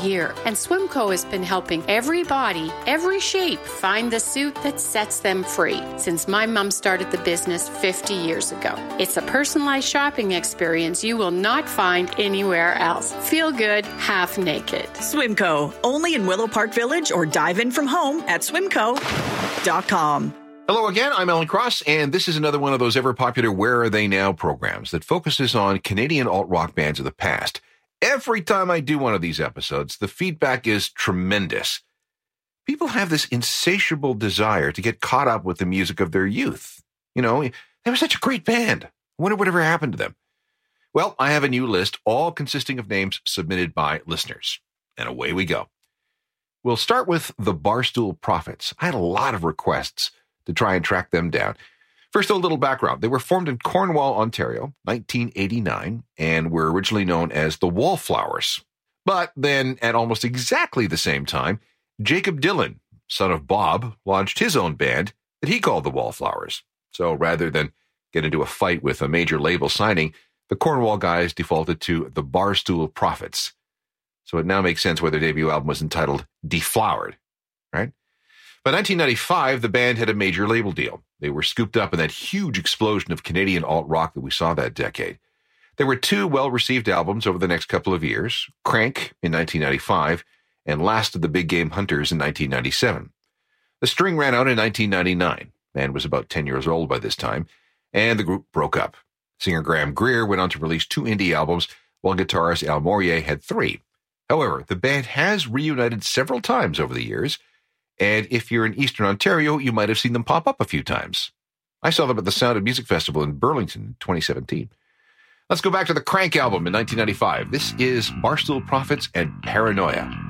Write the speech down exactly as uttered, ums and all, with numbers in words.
year, and Swimco has been helping every body, every shape find the suit that sets them free since my mom started the business fifty years ago. It's a personalized shopping experience you will not find anywhere else. Feel good, half naked. Swimco, only in Willow Park Village, or dive in from home at swimco dot com. Hello again, I'm Alan Cross, and this is another one of those ever-popular Where Are They Now programs that focuses on Canadian alt-rock bands of the past. Every time I do one of these episodes, the feedback is tremendous. People have this insatiable desire to get caught up with the music of their youth. You know, they were such a great band. I wonder whatever happened to them. Well, I have a new list, all consisting of names submitted by listeners. And away we go. We'll start with the Barstool Prophets. I had a lot of requests to try and track them down. First, a little background. They were formed in Cornwall, Ontario, nineteen eighty-nine, and were originally known as the Wallflowers. But then, at almost exactly the same time, Jacob Dylan, son of Bob, launched his own band that he called the Wallflowers. So rather than get into a fight with a major label signing, the Cornwall guys defaulted to the Barstool Prophets. So it now makes sense why their debut album was entitled Deflowered, right? By nineteen ninety-five, the band had a major label deal. They were scooped up in that huge explosion of Canadian alt-rock that we saw that decade. There were two well-received albums over the next couple of years, Crank in nineteen ninety-five and Last of the Big Game Hunters in nineteen ninety-seven. The string ran out in nineteen ninety-nine. The band was about ten years old by this time, and the group broke up. Singer Graham Greer went on to release two indie albums, while guitarist Al Morier had three. However, the band has reunited several times over the years, and if you're in Eastern Ontario, you might have seen them pop up a few times. I saw them at the Sound of Music Festival in Burlington in twenty seventeen. Let's go back to the Crank album in nineteen ninety-five. This is Barstool Prophets and Paranoia.